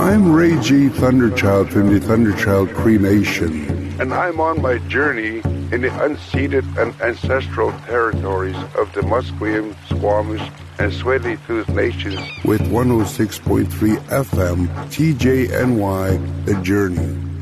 I'm Ray G. Thunderchild from the Thunderchild Cree Nation. And I'm on my journey in the unceded and ancestral territories of the Musqueam, Squamish, and Tsleil-Waututh Nations with 106.3 FM, TJNY, The Journey.